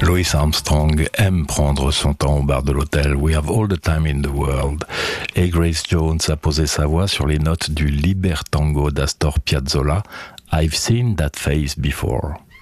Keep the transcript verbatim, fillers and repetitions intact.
Louis Armstrong aime prendre son temps au bar de l'hôtel. We have all the time in the world. Et Grace Jones a posé sa voix sur les notes du Libertango d'Astor Piazzolla. I've seen that face before.